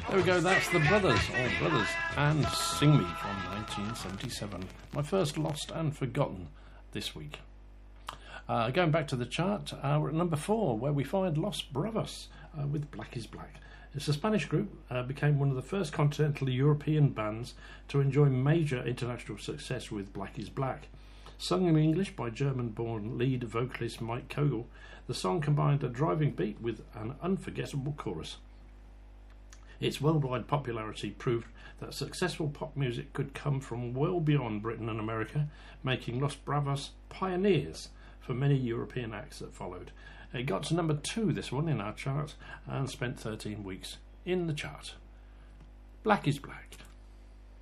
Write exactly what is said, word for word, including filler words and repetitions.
There we go, that's the Brothers, or Brothers, and Sing Me from nineteen seventy-seven. My first Lost and Forgotten this week. Uh, going back to the chart, uh, we're at number four, where we find Los Bravos uh, with Black is Black. It's a Spanish group, uh, became one of the first continental European bands to enjoy major international success with Black is Black. Sung in English by German-born lead vocalist Mike Kogel, the song combined a driving beat with an unforgettable chorus. Its worldwide popularity proved that successful pop music could come from well beyond Britain and America, making Los Bravos pioneers for many European acts that followed. It got to number two, this one, in our chart, and spent thirteen weeks in the chart. Black is Black.